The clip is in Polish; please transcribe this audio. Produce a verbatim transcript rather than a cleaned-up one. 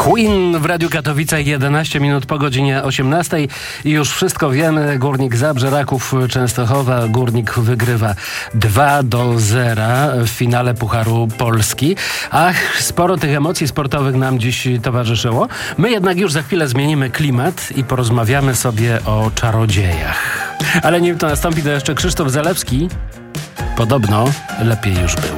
Queen w Radiu Katowice, jedenaście minut po godzinie osiemnastej i już wszystko wiemy. Górnik Zabrze, Raków Częstochowa. Górnik wygrywa dwa do zera w finale Pucharu Polski. Ach, sporo tych emocji sportowych nam dziś towarzyszyło. My jednak już za chwilę zmienimy klimat i porozmawiamy sobie o czarodziejach. Ale nim to nastąpi, to jeszcze Krzysztof Zalewski. Podobno lepiej już było.